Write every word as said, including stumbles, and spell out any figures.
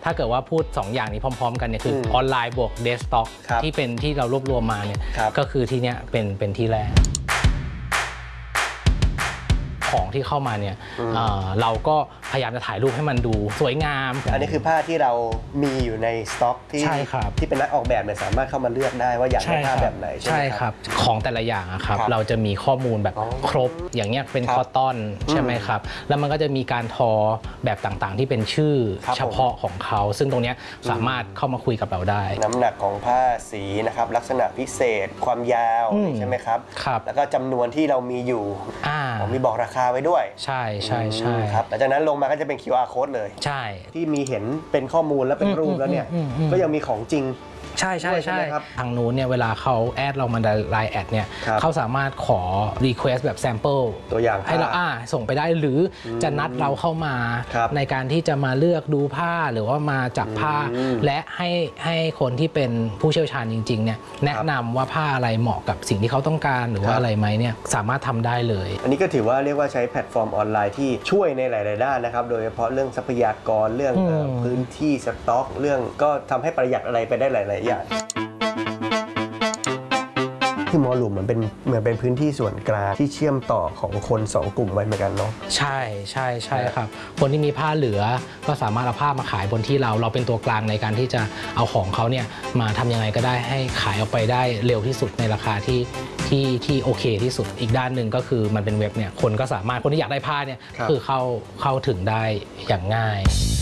ถ้าเกิดว่าพูดสองอย่างนี้พร้อมๆกันเนี่ยคือออนไลน์บวกเดสก์ท็อปที่เป็นที่เรารวบรวมมาเนี่ยก็คือที่เนี้ยเป็นเป็นที่แรกของที่เข้ามาเนี่ย เ, เราก็พยายามจะถ่ายรูปให้มันดูสวยงามอันนี้คือผ้าที่เรามีอยู่ในสต็อกที่ที่เป็นนักออกแบบเนี่ยสามารถเข้ามาเลือกได้ว่าอยากได้ผ้าแบบไหนใช่ไหมครับของแต่ละอย่างครับเราจะมีข้อมูลแบบครบอย่างเงี้ยเป็นคอตตอนใช่ไหมครับแล้วมันก็จะมีการทอแบบต่างๆที่เป็นชื่อเฉพาะของเขาซึ่งตรงนี้สามารถเข้ามาคุยกับเราได้น้ำหนักของผ้าสีนะครับลักษณะพิเศษความยาวใช่ไหมครับแล้วก็จำนวนที่เรามีอยู่มีบอกราคาไว้ด้วยใช่ใช่ใช่ครับหลังจากนั้นลงมาก็จะเป็น คิว อาร์ code เลยใช่ที่มีเห็นเป็นข้อมูลและเป็นรูปแล้วเนี่ยก็ยังมีของจริงใช่ใช่ใช่ทางนู้นเนี่ยเวลาเขาแอดเรามาในไลน์แอดเนี่ยเขาสามารถขอ request แบบ sample ตัวอย่างให้เราอ่าส่งไปได้หรือจะนัดเราเข้ามาในการที่จะมาเลือกดูผ้าหรือว่ามาจับผ้าและให้ให้คนที่เป็นผู้เชี่ยวชาญจริงๆเนี่ยแนะนำว่าผ้าอะไรเหมาะกับสิ่งที่เขาต้องการหรือว่าอะไรไหมเนี่ยสามารถทำได้เลยอันนี้ก็ถือว่าเรียกว่าใช้แพลตฟอร์มออนไลน์ที่ช่วยในหลายๆด้านนะครับโดยเฉพาะเรื่องทรัพยากรเรื่องพื้นที่สต็อกเรื่องก็ทำให้ประหยัดอะไรไปได้หลายๆอย่างคือมอลลุ่มเหมือนเป็นเหมือนเป็นพื้นที่ส่วนกลางที่เชื่อมต่อของคนสองกลุ่มไว้เหมือนกันเนาะใช่ใช่ใช่ครับคนที่มีผ้าเหลือก็สามารถเอาผ้ามาขายบนที่เราเราเป็นตัวกลางในการที่จะเอาของเขาเนี่ยมาทำยังไงก็ได้ให้ขายออกไปได้เร็วที่สุดในราคาที่ที่ที่โอเคที่สุดอีกด้านหนึ่งก็คือมันเป็นเว็บเนี่ยคนก็สามารถคนที่อยากได้ผ้าเนี่ยคือเข้าเข้าถึงได้อย่างง่าย